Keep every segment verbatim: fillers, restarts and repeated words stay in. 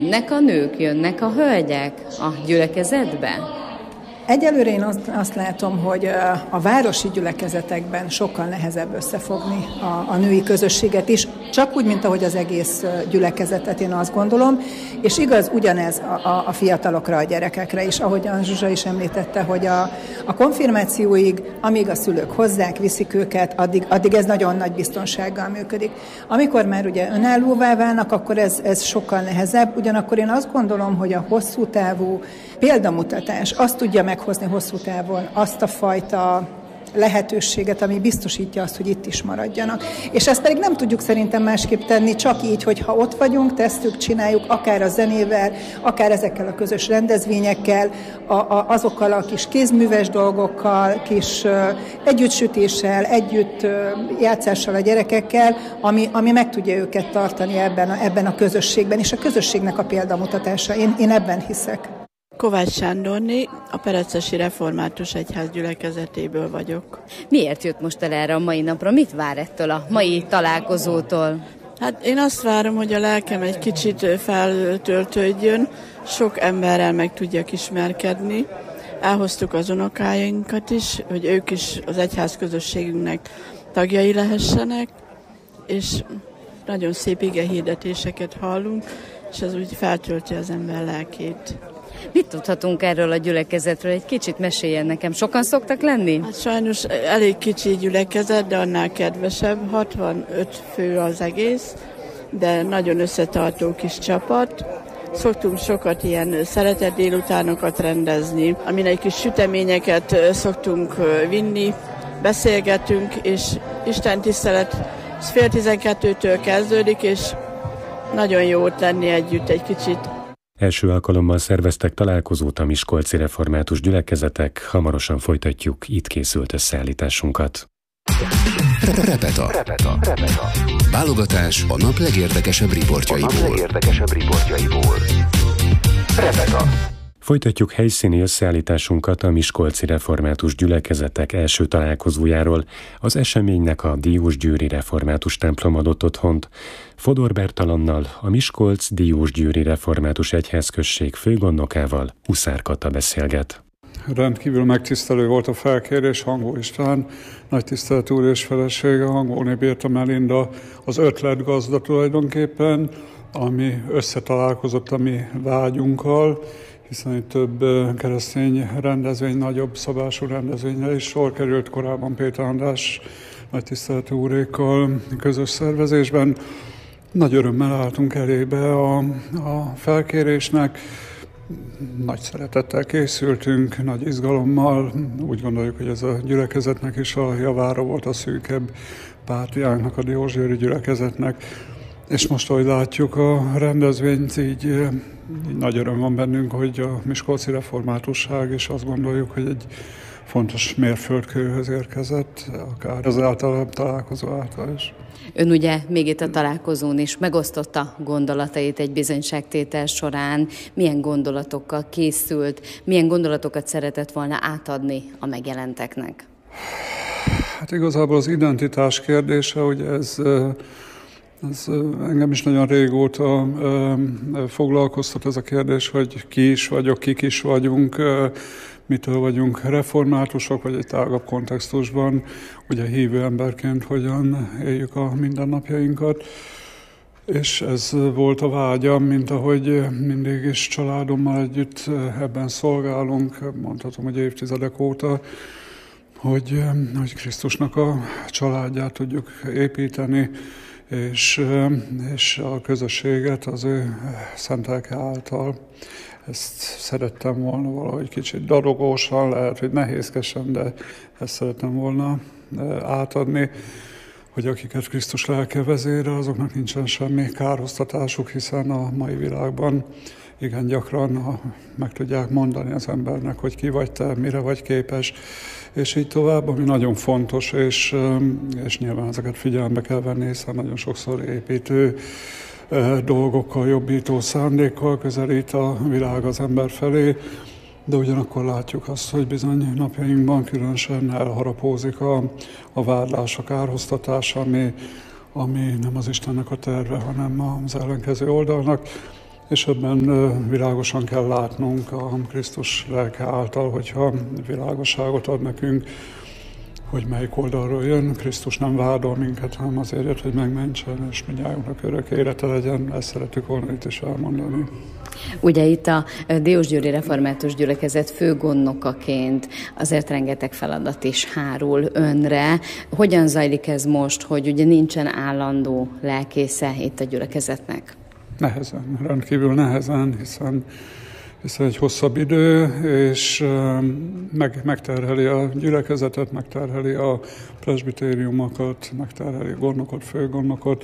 Jönnek a nők, jönnek a hölgyek a gyülekezetbe? Egyelőre én azt, azt látom, hogy a városi gyülekezetekben sokkal nehezebb összefogni a, a női közösséget is, csak úgy, mint ahogy az egész gyülekezetet, én azt gondolom, és igaz ugyanez a, a, a fiatalokra, a gyerekekre is, ahogyan Zsuzsa is említette, hogy a, a konfirmációig, amíg a szülők hozzák, viszik őket, addig, addig ez nagyon nagy biztonsággal működik. Amikor már ugye önállóvá válnak, akkor ez, ez sokkal nehezebb, ugyanakkor én azt gondolom, hogy a hosszú távú példamutatás azt tudja meghozni hosszú távon azt a fajta lehetőséget, ami biztosítja azt, hogy itt is maradjanak. És ezt pedig nem tudjuk szerintem másképp tenni, csak így, hogy ha ott vagyunk, tesszük, csináljuk, akár a zenével, akár ezekkel a közös rendezvényekkel, a, a, azokkal a kis kézműves dolgokkal, kis uh, együttsütéssel, együtt uh, játszással a gyerekekkel, ami, ami meg tudja őket tartani ebben a, ebben a közösségben, és a közösségnek a példamutatása. Én, én ebben hiszek. Kovács Sándorné, a Perecesi Református Egyház gyülekezetéből vagyok. Miért jött most el erre a mai napra? Mit vár ettől a mai találkozótól? Hát én azt várom, hogy a lelkem egy kicsit feltöltődjön, sok emberrel meg tudjak ismerkedni. Elhoztuk az unokáinkat is, hogy ők is az egyház közösségünknek tagjai lehessenek, és nagyon szép igehirdetéseket hallunk, és ez úgy feltölti az ember lelkét. Mit tudhatunk erről a gyülekezetről? Egy kicsit meséljen nekem. Sokan szoktak lenni? Hát sajnos elég kicsi gyülekezet, de annál kedvesebb. hatvanöt fő az egész, de nagyon összetartó kis csapat. Szoktunk sokat ilyen szeretett délutánokat rendezni, amin egy kis süteményeket szoktunk vinni, beszélgetünk, és Isten tisztelet fél tizenkettőtől kezdődik, és nagyon jó ott lenni együtt egy kicsit. Első alkalommal szerveztek találkozót a miskolci református gyülekezetek, hamarosan folytatjuk itt készült összeállításunkat. Repeta. Repeta. Repeta. Válogatás a nap legérdekesebb riportjaiból. A nap legérdekesebb riportjaiból. Repeta. Folytatjuk helyszíni összeállításunkat a miskolci református gyülekezetek első találkozójáról. Az eseménynek a Diósgyőri Református templom adott otthont. Fodor Bertalannal, a Miskolc-Diósgyőri Református Egyházközség főgondnokával, Huszár Kata beszélget. Rendkívül megtisztelő volt a felkérés, Hangó István, nagy tiszteletű úr és felesége, Hangóné Birta Melinda, az ötletgazda tulajdonképpen, ami összetalálkozott a mi vágyunkkal, hiszen itt több keresztény rendezvény, nagyobb szabású rendezvényre is sor került korábban Péter András nagy tiszteletű úrékkal közös szervezésben. Nagy örömmel álltunk elébe a, a felkérésnek, nagy szeretettel készültünk, nagy izgalommal. Úgy gondoljuk, hogy ez a gyülekezetnek is a javára volt, a szűkebb pártjánknak, a diósgyőri gyülekezetnek. És most, ahogy látjuk a rendezvényt, így, így nagy öröm van bennünk, hogy a miskolci reformátusság, és azt gondoljuk, hogy egy fontos mérföldkőhöz érkezett, akár az által találkozó által is. Ön ugye még itt a találkozón is megosztotta gondolatait egy bizonyságtétel során. Milyen gondolatokkal készült, milyen gondolatokat szeretett volna átadni a megjelenteknek? Hát igazából az identitás kérdése, hogy ez... Ez engem is nagyon régóta foglalkoztat ez a kérdés, hogy ki is vagyok, kik is vagyunk, mitől vagyunk reformátusok, vagy egy tágabb kontextusban, ugye hívő emberként hogyan éljük a mindennapjainkat. És ez volt a vágyam, mint ahogy mindig is családommal együtt ebben szolgálunk, mondhatom, hogy évtizedek óta, hogy, hogy Krisztusnak a családját tudjuk építeni, És, és a közösséget az ő szent lelke által. Ezt szerettem volna valahogy kicsit darogósan, lehet, hogy nehézkesen, de ezt szerettem volna átadni, hogy akiket Krisztus lelke vezére, azoknak nincsen semmi kárhoztatásuk, hiszen a mai világban igen gyakran a, meg tudják mondani az embernek, hogy ki vagy te, mire vagy képes, és így tovább, ami nagyon fontos, és, és nyilván ezeket figyelembe kell venni, hiszen nagyon sokszor építő dolgokkal, jobbító szándékkal közelít a világ az ember felé, de ugyanakkor látjuk azt, hogy bizony napjainkban különösen elharapózik a, a vádlás, a kárhoztatás, ami, ami nem az Istennek a terve, hanem az ellenkező oldalnak. és ebben világosan kell látnunk a Krisztus lelke által, hogyha világosságot ad nekünk, hogy melyik oldalról jön. Krisztus nem vádol minket, hanem azért jött, hogy megmentsen, és mindnyájunknak örök élete legyen. Ezt szeretük volna itt is elmondani. Ugye itt a Diósgyőri Református Gyülekezet főgondnokaként azért rengeteg feladat is hárul önre. Hogyan zajlik ez most, hogy ugye nincsen állandó lelkésze itt a gyülekezetnek? Nehezen, rendkívül nehezen, hiszen hiszen egy hosszabb idő, és meg, megterheli a gyülekezetet, megterheli a presbitériumokat, megterheli a gondnokot, főgondnokot.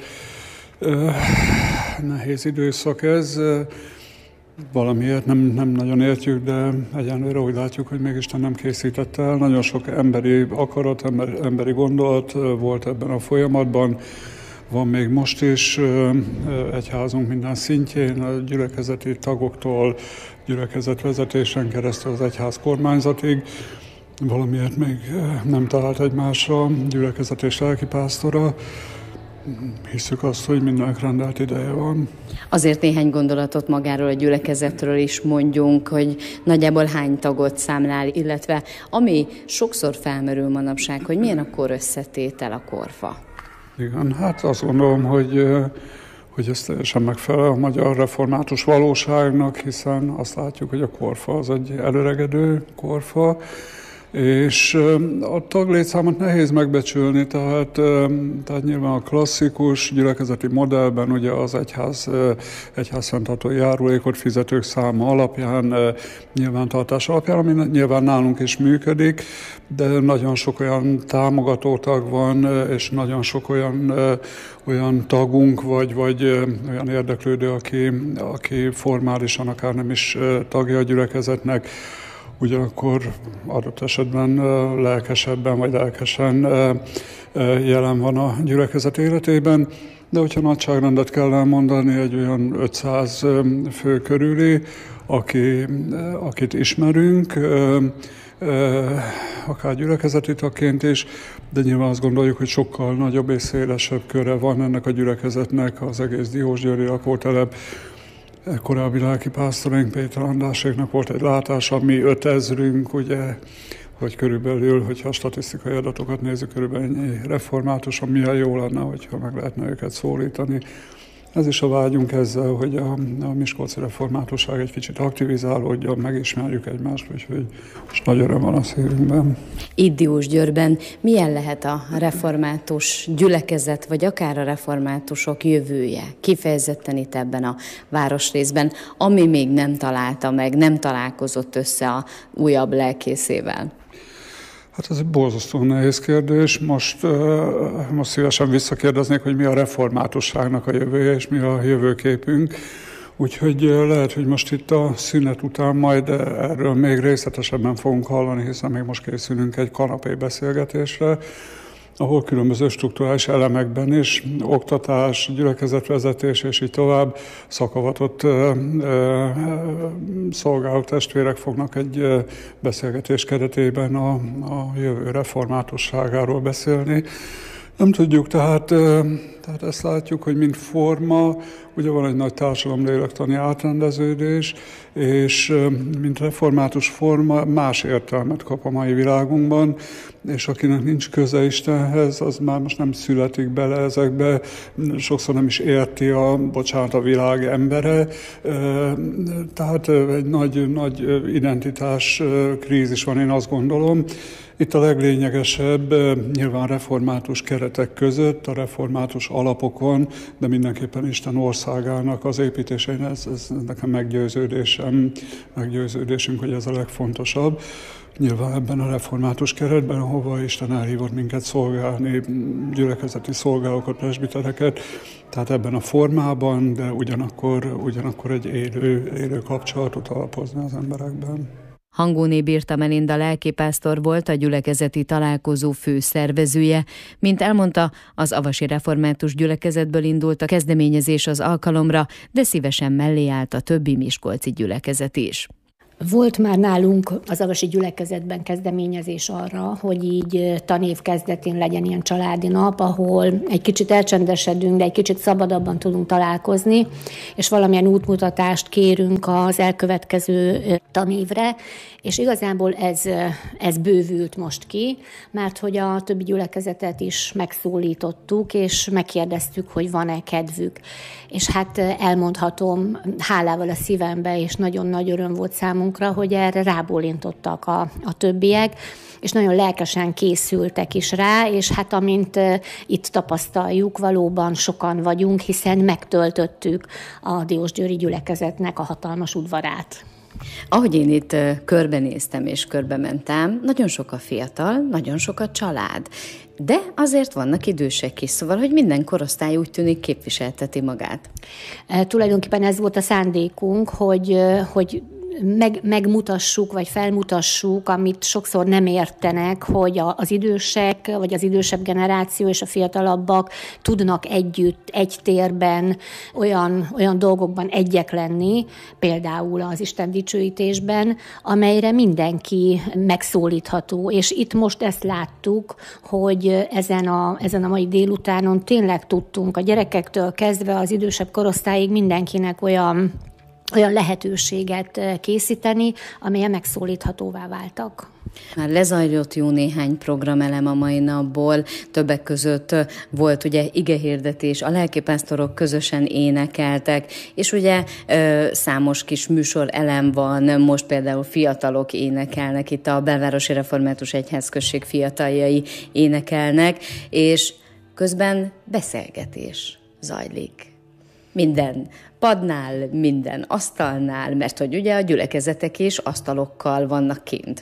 Nehéz időszak ez, valamiért nem, nem nagyon értjük, de egyenlőre úgy látjuk, hogy még Isten nem készített el. Nagyon sok emberi akarat, ember, emberi gondolat volt ebben a folyamatban. Van még most is egyházunk minden szintjén, a gyülekezeti tagoktól, gyülekezetvezetésen keresztül az egyház kormányzatig. Valamiért még nem talált egymásra gyülekezet és lelkipásztora. Hiszük azt, hogy mindenek rendelt ideje van. Azért néhány gondolatot magáról a gyülekezetről is mondjunk, hogy nagyjából hány tagot számlál, illetve ami sokszor felmerül manapság, hogy milyen a kor összetétel, a korfa. Igen, hát azt gondolom, hogy, hogy ez teljesen megfelel a magyar református valóságnak, hiszen azt látjuk, hogy a korfa az egy előregedő korfa, és a taglétszámot nehéz megbecsülni, tehát, tehát nyilván a klasszikus gyülekezeti modellben ugye az egyház, egyházfenntartó járulékot fizetők száma alapján, nyilvántartás alapján, ami nyilván nálunk is működik, de nagyon sok olyan támogató tag van, és nagyon sok olyan, olyan tagunk, vagy, vagy olyan érdeklődő, aki, aki formálisan akár nem is tagja a gyülekezetnek, ugyanakkor adott esetben lelkesebben vagy lelkesen jelen van a gyülekezet életében, de hogyha nagyságrendet kell elmondani, egy olyan ötszáz fő körüli, aki, akit ismerünk, akár gyülekezeti tagként is, de nyilván azt gondoljuk, hogy sokkal nagyobb és szélesebb köre van ennek a gyülekezetnek, az egész Diósgyőri lakótelep. Korábbi lelkipásztoraink, Péter Andráséknak volt egy látása, mi ötezrünk, ugye, hogy körülbelül, hogyha a statisztikai adatokat nézzük, körülbelül ennyi reformátusan, milyen jó lenne, hogyha meg lehetne őket szólítani. Ez is a vágyunk ezzel, hogy a, a miskolci reformátusság egy kicsit aktivizálódjon, megismerjük egymást, úgyhogy most nagy öröm van a szívünkben. Itt Diósgyőrben milyen lehet a református gyülekezet, vagy akár a reformátusok jövője, kifejezetten itt ebben a városrészben, ami még nem találta meg, nem találkozott össze a újabb lelkészével? Hát ez egy borzasztó nehéz kérdés. Most, most szívesen visszakérdeznék, hogy mi a reformátusságnak a jövője, és mi a jövőképünk. Úgyhogy lehet, hogy most itt a szünet után majd erről még részletesebben fogunk hallani, hiszen még most készülünk egy kanapé beszélgetésre, ahol különböző strukturális elemekben is, oktatás, gyülekezetvezetés és így tovább szakavatott ö, ö, szolgáló testvérek fognak egy ö, beszélgetés keretében a, a jövő reformátusságáról beszélni. Nem tudjuk, tehát, ö, tehát ezt látjuk, hogy mint forma, ugye van egy nagy társadalomlélektani átrendeződés, és mint református forma más értelmet kap a mai világunkban, és akinek nincs köze Istenhez, az már most nem születik bele ezekbe, sokszor nem is érti a, bocsánat, a világ embere. Tehát egy nagy, nagy identitás krízis van, én azt gondolom. Itt a leglényegesebb nyilván református keretek között, a református alapokon, de mindenképpen Isten országának az építésén, ez, ez nekem meggyőződésem, meggyőződésünk, hogy ez a legfontosabb. Nyilván ebben a református keretben, ahova Isten elhívott minket szolgálni, gyülekezeti szolgálókat, presbitereket, tehát ebben a formában, de ugyanakkor, ugyanakkor egy élő, élő kapcsolatot alapozni az emberekben. Hangóné Birta Melinda lelkipásztor volt a gyülekezeti találkozó főszervezője. Mint elmondta, az avasi református gyülekezetből indult a kezdeményezés az alkalomra, de szívesen mellé állt a többi miskolci gyülekezet is. Volt már nálunk az avasi gyülekezetben kezdeményezés arra, hogy így tanév kezdetén legyen ilyen családi nap, ahol egy kicsit elcsendesedünk, de egy kicsit szabadabban tudunk találkozni, és valamilyen útmutatást kérünk az elkövetkező tanévre, és igazából ez, ez bővült most ki, mert hogy a többi gyülekezetet is megszólítottuk, és megkérdeztük, hogy van-e kedvük. És hát elmondhatom hálával a szívembe, és nagyon nagy öröm volt számunkra, hogy erre rábólintottak a, a többiek, és nagyon lelkesen készültek is rá, és hát amint itt tapasztaljuk, valóban sokan vagyunk, hiszen megtöltöttük a diósgyőri gyülekezetnek a hatalmas udvarát. Ahogy én itt körbenéztem és körbementem, nagyon sok a fiatal, nagyon sok a család, de azért vannak idősek is, szóval, hogy minden korosztály úgy tűnik képviselteti magát. E, tulajdonképpen ez volt a szándékunk, hogy, hogy Meg, megmutassuk, vagy felmutassuk, amit sokszor nem értenek, hogy a, az idősek, vagy az idősebb generáció és a fiatalabbak tudnak együtt, egy térben, olyan, olyan dolgokban egyek lenni, például az Isten dicsőítésben, amelyre mindenki megszólítható. És itt most ezt láttuk, hogy ezen a, ezen a mai délutánon tényleg tudtunk a gyerekektől kezdve az idősebb korosztályig mindenkinek olyan olyan lehetőséget készíteni, amelyen megszólíthatóvá váltak. Már lezajlott jó néhány programelem a mai napból, többek között volt ugye igehirdetés, a lelkipásztorok közösen énekeltek, és ugye számos kis műsor elem van, most például fiatalok énekelnek, itt a Belvárosi Református Egyházközség fiataljai énekelnek, és közben beszélgetés zajlik. Minden padnál, minden asztalnál, mert hogy ugye a gyülekezetek is asztalokkal vannak kint.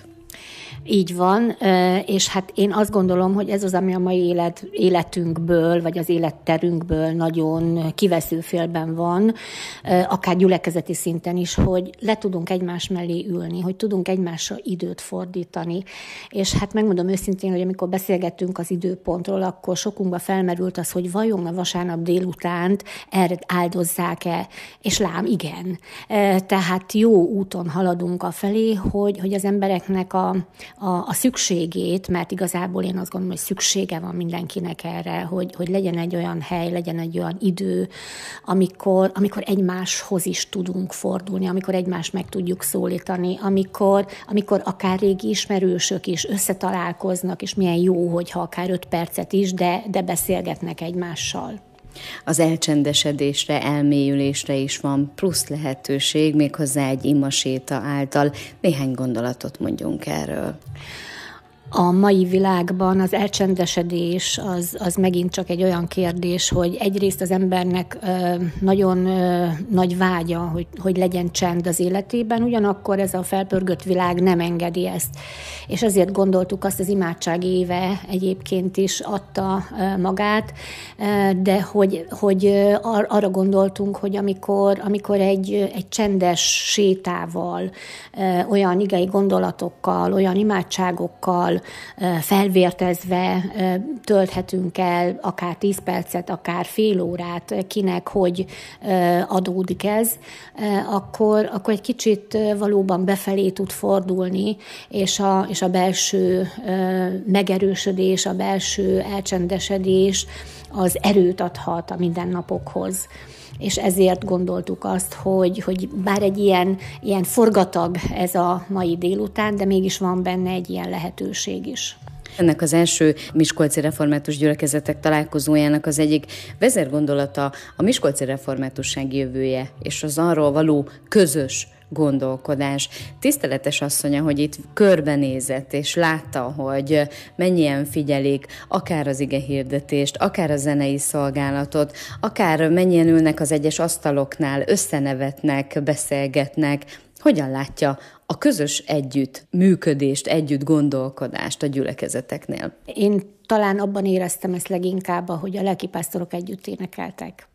Így van, és hát én azt gondolom, hogy ez az, ami a mai élet, életünkből, vagy az életterünkből nagyon kiveszőfélben van, akár gyülekezeti szinten is, hogy le tudunk egymás mellé ülni, hogy tudunk egymásra időt fordítani. És hát megmondom őszintén, hogy amikor beszélgettünk az időpontról, akkor sokunkba felmerült az, hogy vajon a vasárnap délutánt erre áldozzák-e, és lám, igen. Tehát jó úton haladunk afelé, hogy, hogy az embereknek a A, a szükségét, mert igazából én azt gondolom, hogy szüksége van mindenkinek erre, hogy, hogy legyen egy olyan hely, legyen egy olyan idő, amikor, amikor egymáshoz is tudunk fordulni, amikor egymást meg tudjuk szólítani, amikor, amikor akár régi ismerősök is összetalálkoznak, és milyen jó, hogyha akár öt percet is, de, de beszélgetnek egymással. Az elcsendesedésre, elmélyülésre is van plusz lehetőség, méghozzá egy imaséta által. Néhány gondolatot mondjunk erről. A mai világban az elcsendesedés az, az megint csak egy olyan kérdés, hogy egyrészt az embernek ö, nagyon ö, nagy vágya, hogy, hogy legyen csend az életében, ugyanakkor ez a felpörgött világ nem engedi ezt. És ezért gondoltuk azt, az imádság éve egyébként is adta ö, magát, ö, de hogy, hogy ö, ar, arra gondoltunk, hogy amikor, amikor egy, egy csendes sétával, ö, olyan igei gondolatokkal, olyan imádságokkal, felvértezve tölthetünk el akár tíz percet, akár fél órát, kinek hogy adódik ez, akkor, akkor egy kicsit valóban befelé tud fordulni, és a, és a belső megerősödés, a belső elcsendesedés az erőt adhat a mindennapokhoz. És ezért gondoltuk azt, hogy, hogy bár egy ilyen, ilyen forgatag ez a mai délután, de mégis van benne egy ilyen lehetőség is. Ennek az első Miskolci Református Gyülekezetek találkozójának az egyik vezérgondolata a miskolci reformátusság jövője, és az arról való közös gondolkodás. Tiszteletes asszonya, hogy itt körbenézett, és látta, hogy mennyien figyelik akár az igehirdetést, akár a zenei szolgálatot, akár mennyien ülnek az egyes asztaloknál, összenevetnek, beszélgetnek. Hogyan látja a közös együtt működést, együtt gondolkodást a gyülekezeteknél? Én talán abban éreztem ezt leginkább, hogy a lelkipásztorok együtt énekeltek.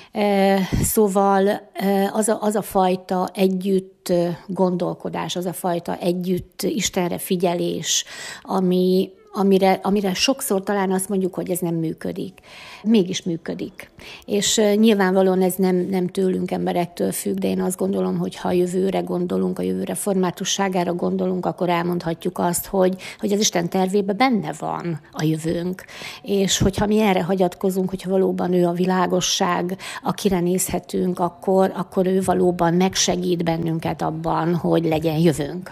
Szóval az a, az a fajta együtt gondolkodás, az a fajta együtt Istenre figyelés, ami, amire, amire sokszor talán azt mondjuk, hogy ez nem működik. Mégis működik. És nyilvánvalóan ez nem, nem tőlünk, emberektől függ, de én azt gondolom, hogy ha a jövőre gondolunk, a jövő reformátusságára gondolunk, akkor elmondhatjuk azt, hogy, hogy az Isten tervében benne van a jövőnk. És hogyha mi erre hagyatkozunk, hogyha valóban ő a világosság, akire nézhetünk, akkor, akkor ő valóban megsegít bennünket abban, hogy legyen jövőnk.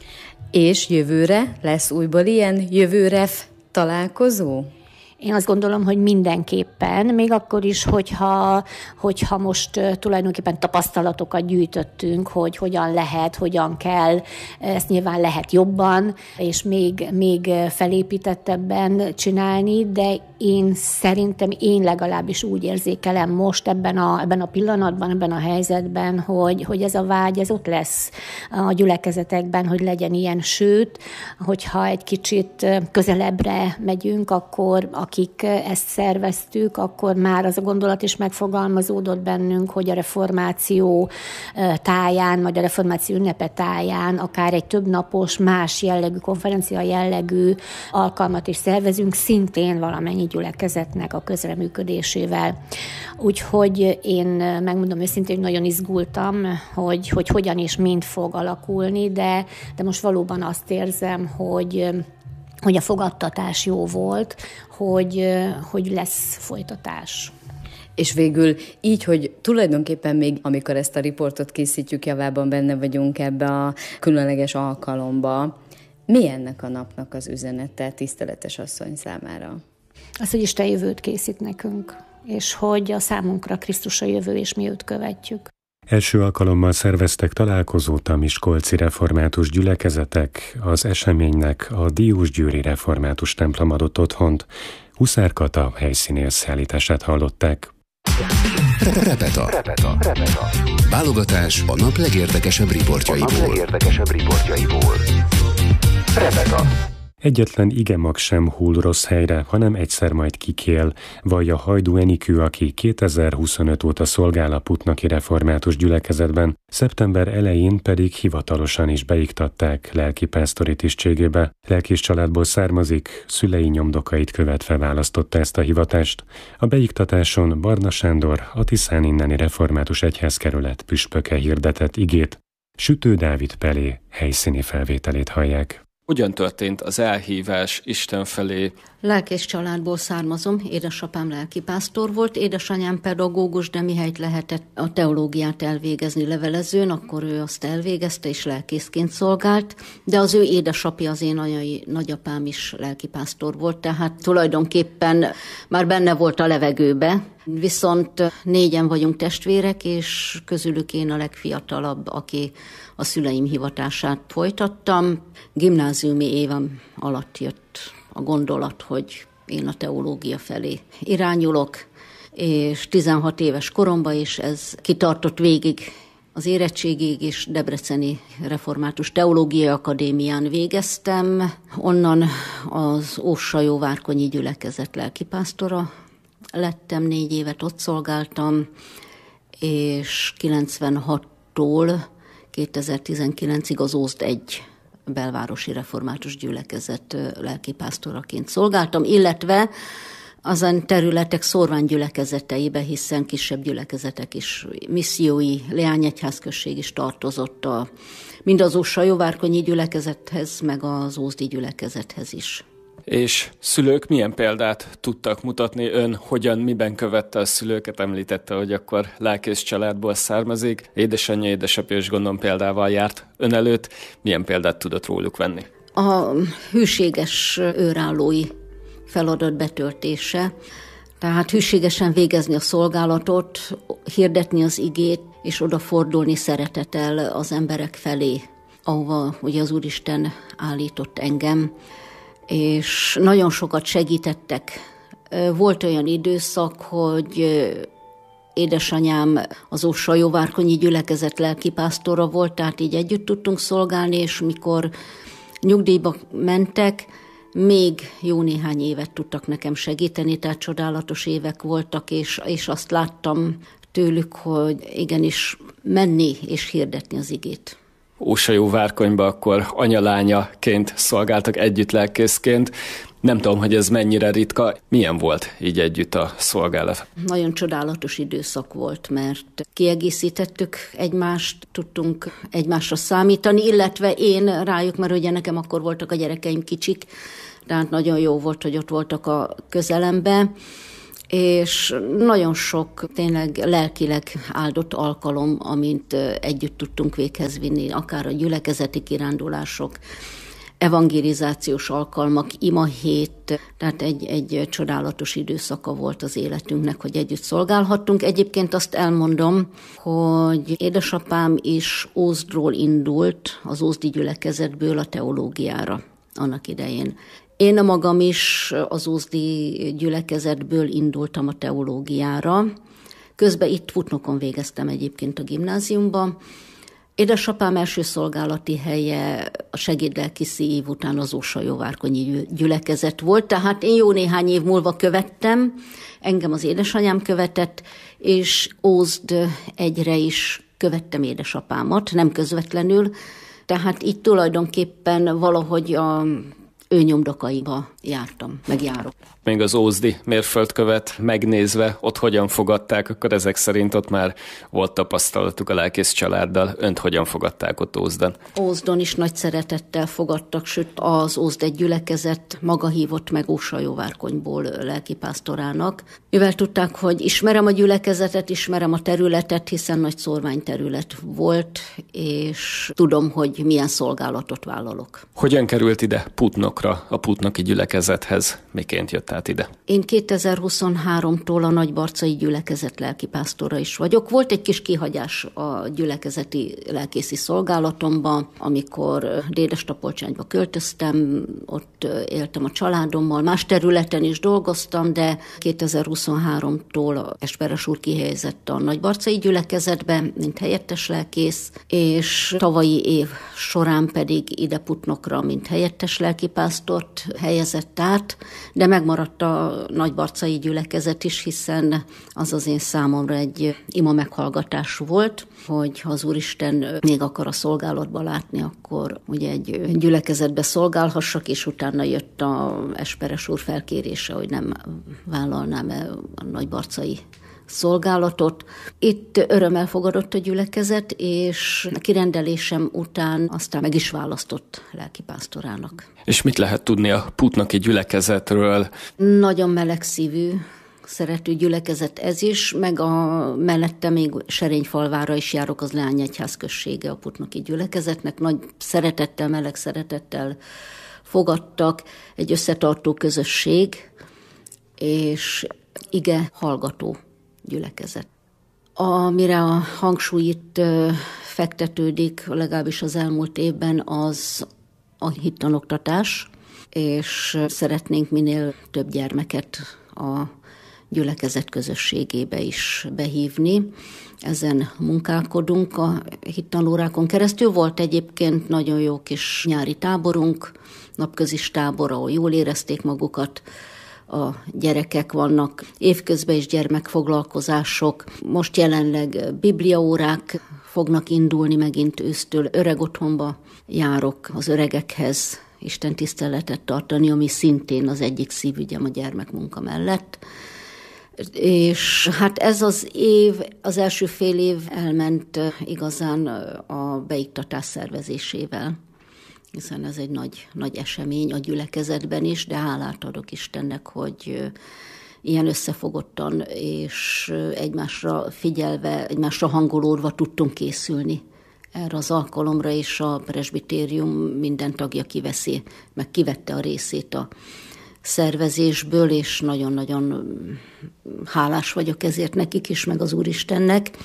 És jövőre lesz újból ilyen jövőre találkozó? Én azt gondolom, hogy mindenképpen, még akkor is, hogyha, hogyha most tulajdonképpen tapasztalatokat gyűjtöttünk, hogy hogyan lehet, hogyan kell, ezt nyilván lehet jobban, és még, még felépítettebben csinálni, de én szerintem, én legalábbis úgy érzékelem most ebben a, ebben a pillanatban, ebben a helyzetben, hogy, hogy ez a vágy, ez ott lesz a gyülekezetekben, hogy legyen ilyen, sőt, hogyha egy kicsit közelebbre megyünk, akkor akik ezt szerveztük, akkor már az a gondolat is megfogalmazódott bennünk, hogy a reformáció táján, vagy a reformáció ünnepe táján akár egy többnapos, más jellegű, konferencia jellegű alkalmat is szervezünk, szintén valamennyi gyülekezetnek a közreműködésével. Úgyhogy én megmondom őszintén, hogy nagyon izgultam, hogy, hogy hogyan és mind fog alakulni, de, de most valóban azt érzem, hogy hogy a fogadtatás jó volt, hogy, hogy lesz folytatás. És végül így, hogy tulajdonképpen még, amikor ezt a riportot készítjük, javában benne vagyunk ebbe a különleges alkalomba, mi ennek a napnak az üzenete tiszteletes asszony számára? Az, hogy Isten jövőt készít nekünk, és hogy a számunkra Krisztus a jövő, és mi őt követjük. Első alkalommal szerveztek találkozót a miskolci református gyülekezetek, az eseménynek a diósgyőri református templom adott otthont. Huszár Kata helyszíni összeállítását hallották. Repeta. Repeta. Repeta. Válogatás a nap legérdekesebb riportjaiból. A nap legérdekesebb riportjaiból. Repeta. Egyetlen igemag sem hull rossz helyre, hanem egyszer majd kikél, vallja Hajdú Enikő, aki kétezer-huszonöt óta szolgál a putnaki református gyülekezetben, szeptember elején pedig hivatalosan is beiktatták lelkipásztori tisztségébe. Lelkész családból származik, szülei nyomdokait követve választotta ezt a hivatást. A beiktatáson Barna Sándor, a Tiszán inneni református egyházkerület püspöke hirdetett igét. Sütő Dávid Pelé helyszíni felvételét hallják. Hogyan történt az elhívás Isten felé? Lelkész családból származom, édesapám lelkipásztor volt, édesanyám pedagógus, de mihelyt lehetett a teológiát elvégezni levelezőn, akkor ő azt elvégezte és lelkészként szolgált, de az ő édesapja, az én anyai nagyapám is lelkipásztor volt, tehát tulajdonképpen már benne volt a levegőbe. Viszont négyen vagyunk testvérek, és közülük én a legfiatalabb, aki a szüleim hivatását folytattam. Gimnáziumi évem alatt jött a gondolat, hogy én a teológia felé irányulok, és tizenhat éves koromban is ez kitartott végig az érettségig, és Debreceni Református Teológiai Akadémián végeztem. Onnan az Óssajó-Várkonyi gyülekezet lelkipásztora lettem, négy évet ott szolgáltam, és kilencvenhattól kétezer-tizenkilencig az Ózd egy belvárosi református gyülekezet lelkipásztoraként szolgáltam, illetve azon területek szorványgyülekezeteibe, hiszen kisebb gyülekezetek is, missziói, leányegyházközség is tartozott a, mind az Óssajó-Várkonyi gyülekezethez, meg az ózdi gyülekezethez is. És szülők milyen példát tudtak mutatni? Ön hogyan, miben követte a szülőket? Említette, hogy akkor lelkész családból származik. Édesanyja, édesapja is gondolom példával járt ön előtt. Milyen példát tudott róluk venni? A hűséges őrállói feladat betöltése, tehát hűségesen végezni a szolgálatot, hirdetni az igét, és odafordulni szeretettel az emberek felé, ahova ugye az Úristen állított engem, és nagyon sokat segítettek. Volt olyan időszak, hogy édesanyám az Óssajó-Várkonyi gyülekezet lelkipásztora volt, tehát így együtt tudtunk szolgálni, és mikor nyugdíjba mentek, még jó néhány évet tudtak nekem segíteni, tehát csodálatos évek voltak, és, és azt láttam tőlük, hogy igenis menni és hirdetni az igét. Óssajó-Várkonyba akkor anyalányaként szolgáltak együtt lelkészként. Nem tudom, hogy ez mennyire ritka. Milyen volt így együtt a szolgálat? Nagyon csodálatos időszak volt, mert kiegészítettük egymást, tudtunk egymásra számítani, illetve én rájuk, mert ugye nekem akkor voltak a gyerekeim kicsik, tehát nagyon jó volt, hogy ott voltak a közelembe, és nagyon sok tényleg lelkileg áldott alkalom, amint együtt tudtunk véghez vinni, akár a gyülekezeti kirándulások, evangelizációs alkalmak, imahét, tehát egy, egy csodálatos időszaka volt az életünknek, hogy együtt szolgálhattunk. Egyébként azt elmondom, hogy édesapám is Ózdról indult, az ózdi gyülekezetből a teológiára annak idején. Én magam is az ózdi gyülekezetből indultam a teológiára. Közben itt Putnokon végeztem egyébként a gimnáziumba. Édesapám első szolgálati helye a segédlelkészi év után az Ósa-Jóvárkonyi gyülekezet volt, tehát én jó néhány év múlva követtem, engem az édesanyám követett, és Ózd egyre is követtem édesapámat, nem közvetlenül, tehát itt tulajdonképpen valahogy a ő nyomdokaiba jártam, meg járok. Még az ózdi mérföldkövet megnézve, ott hogyan fogadták, akkor ezek szerint ott már volt tapasztalatuk a lelkész családdal. Önt hogyan fogadták ott Ózdon? Ózdon is nagy szeretettel fogadtak, sőt az Ózd egy gyülekezet maga hívott meg Ósa-Jóvárkonyból lelkipásztorának. Mivel tudták, hogy ismerem a gyülekezetet, ismerem a területet, hiszen nagy szórványterület volt, és tudom, hogy milyen szolgálatot vállalok. Hogyan került ide Putnokra, a putnoki gyülekezethez? Miként jött át ide? Én kétezer-huszonháromtól a nagybarcai gyülekezet lelkipásztora is vagyok. Volt egy kis kihagyás a gyülekezeti lelkészi szolgálatomban, amikor Dédes-Tapolcsányba költöztem, ott éltem a családommal, más területen is dolgoztam, de kétezer-huszonháromtól Esperes úr kihelyezett a nagybarcai gyülekezetbe, mint helyettes lelkész, és tavalyi év során pedig ide Putnokra, mint helyettes lelkipásztort helyezett át, de megmaradt a nagybarcai gyülekezet is, hiszen az az én számomra egy ima meghallgatás volt, hogy ha az Úristen még akar a szolgálatba látni, akkor ugye egy gyülekezetbe szolgálhassak, és utána jött a Esperes úr felkérése, hogy nem vállalnám el a nagybarcai szolgálatot. Itt örömmel fogadott a gyülekezet, és a kirendelésem után aztán meg is választott lelkipásztorának. És mit lehet tudni a putnoki gyülekezetről? Nagyon melegszívű, szerető gyülekezet ez is, meg a mellette még Serényfalvára is járok, az Leányegyház községe a putnoki gyülekezetnek. Nagy szeretettel, meleg szeretettel fogadtak, egy összetartó közösség, és ige hallgató gyülekezet. Amire a hangsúly itt fektetődik, legalábbis az elmúlt évben, az a hittanoktatás, és szeretnénk minél több gyermeket a gyülekezet közösségébe is behívni. Ezen munkálkodunk a hittanórákon keresztül. Volt egyébként nagyon jó kis nyári táborunk, napközis tábor, ahol jól érezték magukat a gyerekek, vannak évközben is gyermekfoglalkozások. Most jelenleg bibliaórák fognak indulni megint ősztől. Öreg otthonba járok az öregekhez Isten tiszteletet tartani, ami szintén az egyik szívügyem a gyermekmunka mellett. És hát ez az év, az első fél év elment igazán a beiktatás szervezésével, hiszen ez egy nagy, nagy esemény a gyülekezetben is, de hálát adok Istennek, hogy ilyen összefogottan és egymásra figyelve, egymásra hangolódva tudtunk készülni erre az alkalomra, és a presbitérium minden tagja kiveszi, meg kivette a részét a szervezésből, és nagyon-nagyon hálás vagyok ezért nekik is, meg az Úristennek.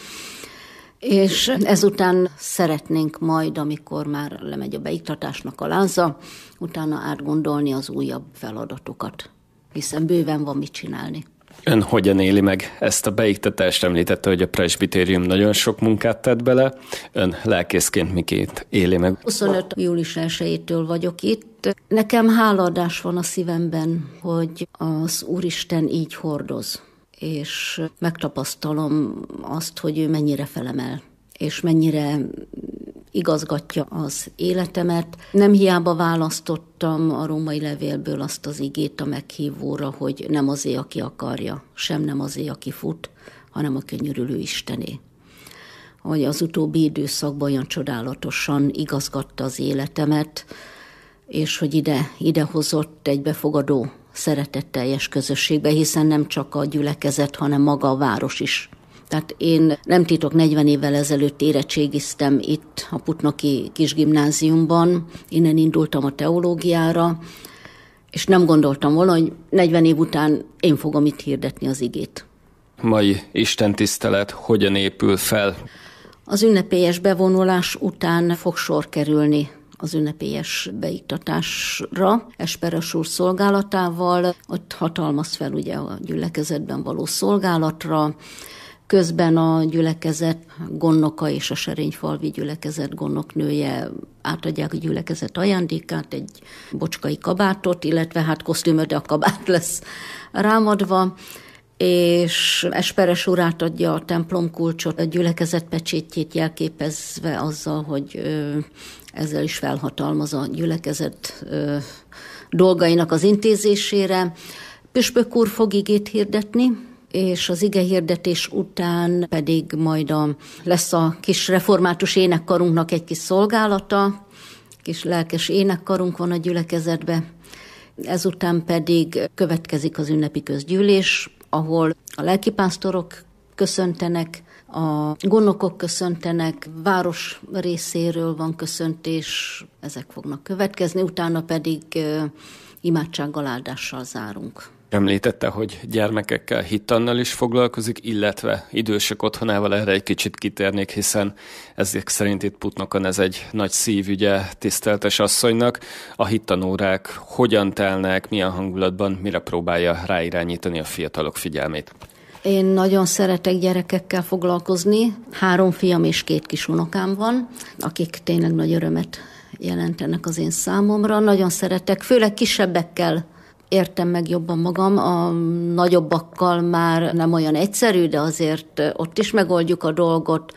És ezután szeretnénk majd, amikor már lemegy a beiktatásnak a láza, utána átgondolni az újabb feladatokat, hiszen bőven van mit csinálni. Ön hogyan éli meg ezt a beiktatást? Említette, hogy a presbitérium nagyon sok munkát tett bele. Ön lelkészként miként éli meg? huszonöt július elsejétől vagyok itt. Nekem hálaadás van a szívemben, hogy az Úristen így hordoz, és megtapasztalom azt, hogy ő mennyire felemel, és mennyire igazgatja az életemet. Nem hiába választottam a római levélből azt az igét a meghívóra, hogy nem azé, aki akarja, sem nem azé, aki fut, hanem a könyörülő Istené. Hogy az utóbbi időszakban olyan csodálatosan igazgatta az életemet, és hogy ide, ide hozott egy befogadó, szeretetteljes közösségbe, hiszen nem csak a gyülekezet, hanem maga a város is. Tehát én nem titok, negyven évvel ezelőtt érettségiztem itt a Putnoki Kisgimnáziumban, innen indultam a teológiára, és nem gondoltam volna, hogy negyven év után én fogom itt hirdetni az igét. Mai istentisztelet hogyan épül fel? Az ünnepélyes bevonulás után fog sor kerülni az ünnepélyes beiktatásra, Esperes úr szolgálatával, ott hatalmaz fel ugye a gyülekezetben való szolgálatra, közben a gyülekezet gondnoka és a Serényfalvi gyülekezet gondnoknője átadják a gyülekezet ajándékát, egy bocskai kabátot, illetve hát kosztümöde a kabát lesz rámadva, és Esperes úr átadja a templomkulcsot, a gyülekezet pecsétjét jelképezve azzal, hogy ö, ezzel is felhatalmaz a gyülekezet ö, dolgainak az intézésére. Püspök úr fog igét hirdetni, és az igehirdetés után pedig majd a, lesz a kis református énekkarunknak egy kis szolgálata, kis lelkes énekkarunk van a gyülekezetben. Ezután pedig következik az ünnepi közgyűlés, ahol a lelkipásztorok köszöntenek, a gondnokok köszöntenek, város részéről van köszöntés, ezek fognak következni, utána pedig uh, imádsággal, áldással zárunk. Említette, hogy gyermekekkel, hittannal is foglalkozik, illetve idősek otthonával, erre egy kicsit kitérnék, hiszen ezek szerint itt Putnokon ez egy nagy szívügye tiszteltes asszonynak. A hittanórák hogyan telnek, milyen hangulatban, mire próbálja ráirányítani a fiatalok figyelmét? Én nagyon szeretek gyerekekkel foglalkozni. Három fiam és két kis unokám van, akik tényleg nagy örömet jelentenek az én számomra. Nagyon szeretek, főleg kisebbekkel értem meg jobban magam, a nagyobbakkal már nem olyan egyszerű, de azért ott is megoldjuk a dolgot.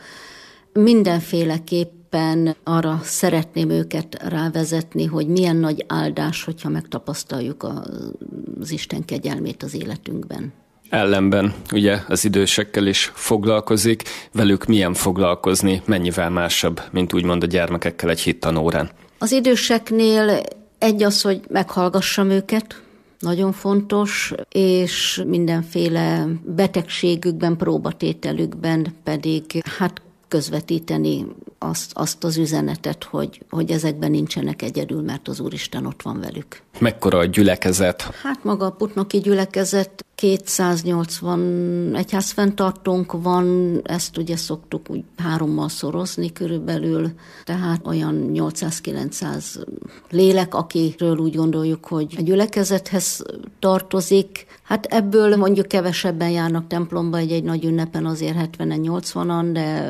Mindenféleképpen arra szeretném őket rávezetni, hogy milyen nagy áldás, hogyha megtapasztaljuk az Isten kegyelmét az életünkben. Ellenben ugye az idősekkel is foglalkozik, velük milyen foglalkozni, mennyivel másabb, mint úgymond a gyermekekkel egy hittanórán? Az időseknél egy az, hogy meghallgassam őket, nagyon fontos, és mindenféle betegségükben, próbatételükben pedig hát közvetíteni azt, azt az üzenetet, hogy, hogy ezekben nincsenek egyedül, mert az Úristen ott van velük. Mekkora a gyülekezet? Hát maga a Putnoki gyülekezet, kétszáznyolcvan egyházfenntartónk van, ezt ugye szoktuk úgy hárommal szorozni körülbelül, tehát olyan nyolcszáz-kilencszáz lélek, akiről úgy gondoljuk, hogy a gyülekezethez tartozik. Hát ebből mondjuk kevesebben járnak templomba egy-egy nagy ünnepen, azért hetvenen, nyolcvanan, de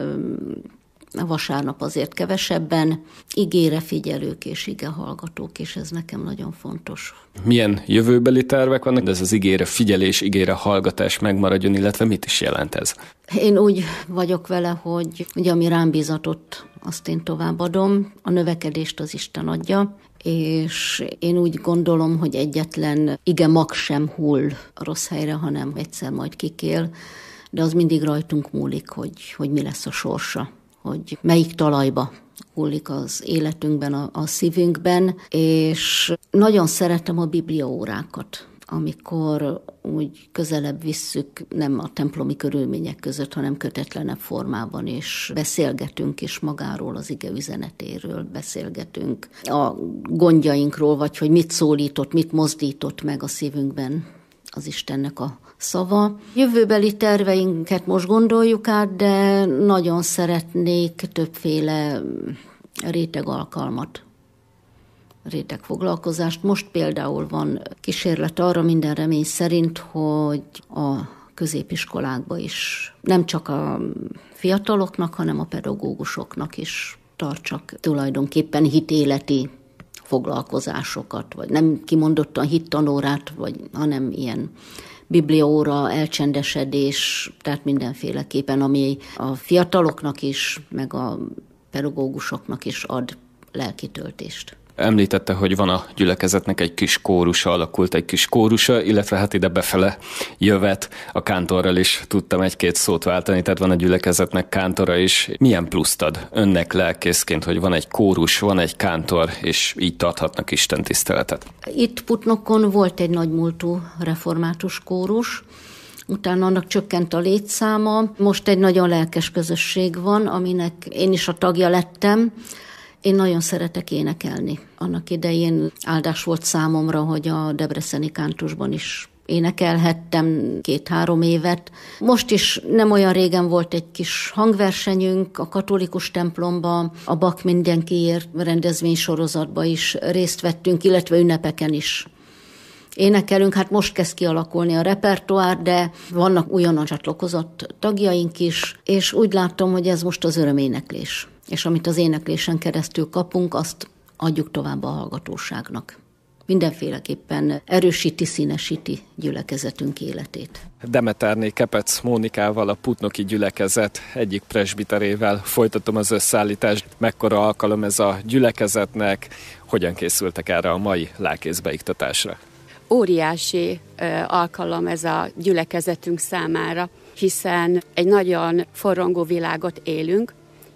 vasárnap azért kevesebben, igére figyelők és ige hallgatók, és ez nekem nagyon fontos. Milyen jövőbeli tervek vannak, de ez az igére figyelés, igére hallgatás megmaradjon, illetve mit is jelent ez? Én úgy vagyok vele, hogy ugye ami rám bízatott, azt én továbbadom, a növekedést az Isten adja, és én úgy gondolom, hogy egyetlen ige mag sem hull a rossz helyre, hanem egyszer majd kikél, de az mindig rajtunk múlik, hogy, hogy mi lesz a sorsa, hogy melyik talajba hullik az életünkben, a, a szívünkben, és nagyon szeretem a bibliaórákat, amikor úgy közelebb visszük, nem a templomi körülmények között, hanem kötetlenebb formában, és beszélgetünk is magáról, az ige üzenetéről beszélgetünk, a gondjainkról, vagy hogy mit szólított, mit mozdított meg a szívünkben az Istennek a szava. Jövőbeli terveinket most gondoljuk át, de nagyon szeretnék többféle réteg alkalmat, réteg foglalkozást. Most például van kísérlet arra minden remény szerint, hogy a középiskolákba is nem csak a fiataloknak, hanem a pedagógusoknak is tartsak tulajdonképpen hitéleti foglalkozásokat, vagy nem kimondottan hittanórát, vagy, hanem ilyen bibliaóra, elcsendesedés, tehát mindenféleképpen, ami a fiataloknak is, meg a pedagógusoknak is ad lelkitöltést. Említette, hogy van a gyülekezetnek egy kis kórusa, alakult egy kis kórusa, illetve hát ide befele jövet a kántorral is tudtam egy-két szót váltani, tehát van a gyülekezetnek kántora is. Milyen pluszt ad önnek lelkészként, hogy van egy kórus, van egy kántor, és így tarthatnak Isten tiszteletet? Itt Putnokon volt egy nagymúltú református kórus, utána annak csökkent a létszáma. Most egy nagyon lelkes közösség van, aminek én is a tagja lettem. Én nagyon szeretek énekelni. Annak idején áldás volt számomra, hogy a debreceni kántusban is énekelhettem két-három évet. Most is nem olyan régen volt egy kis hangversenyünk a katolikus templomban, a Bak mindenkiért rendezvénysorozatban is részt vettünk, illetve ünnepeken is énekelünk. Hát most kezd kialakulni a repertoár, de vannak újonnan csatlakozott tagjaink is, és úgy látom, hogy ez most az öröméneklés. És amit az éneklésen keresztül kapunk, azt adjuk tovább a hallgatóságnak. Mindenféleképpen erősíti, színesíti gyülekezetünk életét. Demeterné Kepec Mónikával, a Putnoki gyülekezet egyik presbiterével folytatom az összeállítást. Mekkora alkalom ez a gyülekezetnek? Hogyan készültek erre a mai lelkészbeiktatásra? Óriási alkalom ez a gyülekezetünk számára, hiszen egy nagyon forrongó világot élünk,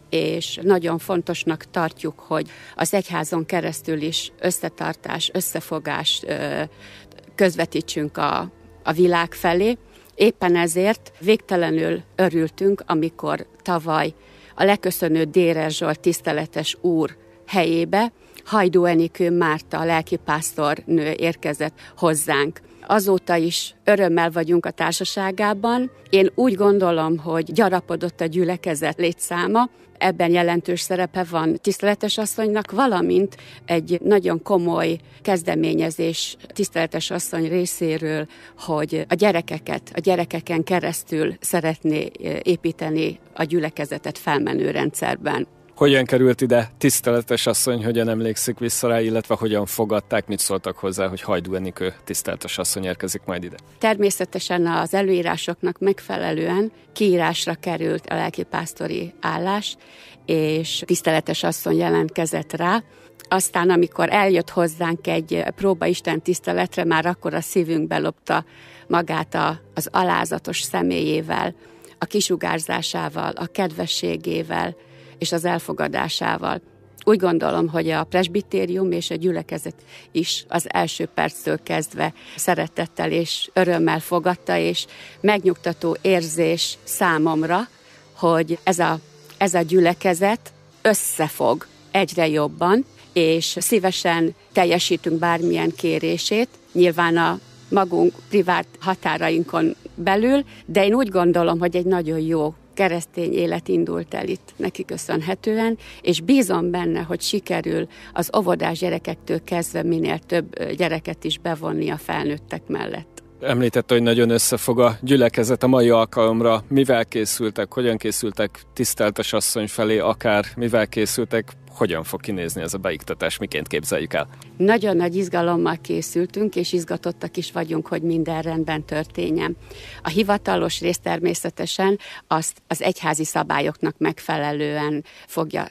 és nagyon fontosnak tartjuk, hogy az egyházon keresztül is összetartás, összefogást közvetítsünk a, a világ felé. Éppen ezért végtelenül örültünk, amikor tavaly a leköszönő Dérer Zsolt tiszteletes úr helyébe Hajdú Enikő Márta, a lelkipásztornő érkezett hozzánk. Azóta is örömmel vagyunk a társaságában. Én úgy gondolom, hogy gyarapodott a gyülekezet létszáma, ebben jelentős szerepe van tiszteletes asszonynak, valamint egy nagyon komoly kezdeményezés tiszteletes asszony részéről, hogy a gyerekeket, a gyerekeken keresztül szeretné építeni a gyülekezetet felmenő rendszerben. Hogyan került ide tiszteletes asszony, hogyan emlékszik vissza rá, illetve hogyan fogadták, mit szóltak hozzá, hogy Hajdú Enikő tiszteletes asszony érkezik majd ide? Természetesen az előírásoknak megfelelően kiírásra került a lelkipásztori állás, és tiszteletes asszony jelentkezett rá. Aztán, amikor eljött hozzánk egy próbaisten tiszteletre, már akkor a szívünkbe lopta magát a, az alázatos személyével, a kisugárzásával, a kedvességével, és az elfogadásával. Úgy gondolom, hogy a presbitérium és a gyülekezet is az első perctől kezdve szeretettel és örömmel fogadta, és megnyugtató érzés számomra, hogy ez a, ez a gyülekezet összefog egyre jobban, és szívesen teljesítünk bármilyen kérését, nyilván a magunk privát határainkon belül, de én úgy gondolom, hogy egy nagyon jó keresztény élet indult el itt neki köszönhetően, és bízom benne, hogy sikerül az óvodás gyerekektől kezdve minél több gyereket is bevonni a felnőttek mellett. Említette, hogy nagyon összefog a gyülekezet a mai alkalomra. Mivel készültek, hogyan készültek tiszteltes asszony felé, akár mivel készültek, hogyan fog kinézni ez a beiktatás, miként képzeljük el? Nagyon nagy izgalommal készültünk, és izgatottak is vagyunk, hogy minden rendben történjen. A hivatalos rész természetesen azt az egyházi szabályoknak megfelelően fogja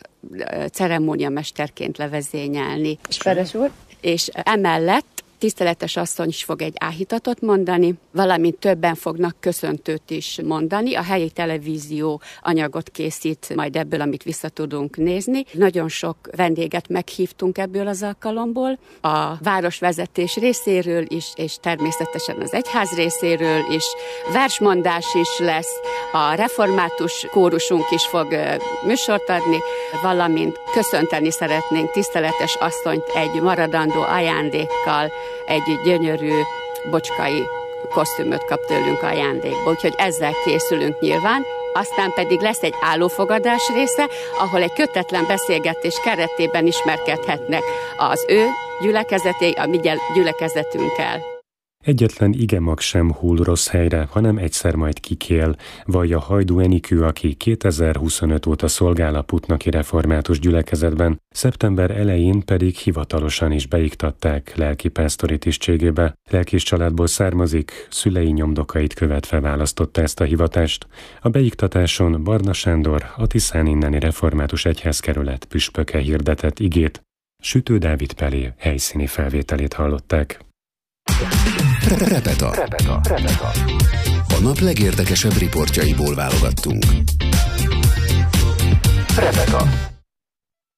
ceremóniamesterként levezényelni. Speres úr. És emellett tiszteletes asszony is fog egy áhítatot mondani, valamint többen fognak köszöntőt is mondani. A helyi televízió anyagot készít majd ebből, amit vissza tudunk nézni. Nagyon sok vendéget meghívtunk ebből az alkalomból, a városvezetés részéről is, és természetesen az egyház részéről is. Versmondás is lesz, a református kórusunk is fog műsort adni, valamint köszönteni szeretnénk tiszteletes asszonyt egy maradandó ajándékkal, egy gyönyörű bocskai kosztümöt kap tőlünk ajándékba, úgyhogy ezzel készülünk nyilván. Aztán pedig lesz egy állófogadás része, ahol egy kötetlen beszélgetés keretében ismerkedhetnek az ő gyülekezeté, a mi gyülekezetünkkel. Egyetlen igemag sem hull rossz helyre, hanem egyszer majd kikél, vallja Hajdú Enikő, aki kétezer-huszonöt óta szolgál a putnaki református gyülekezetben, szeptember elején pedig hivatalosan is beiktatták lelkipásztori tisztségébe. Lelkész családból származik, szülei nyomdokait követve választotta ezt a hivatást. A beiktatáson Barna Sándor, a Tiszán inneni református egyházkerület püspöke hirdetett igét. Sütő Dávid Pelé helyszíni felvételét hallották. Repeta. Repeta. Repeta. A nap legérdekesebb riportjaiból válogattunk. Repeta.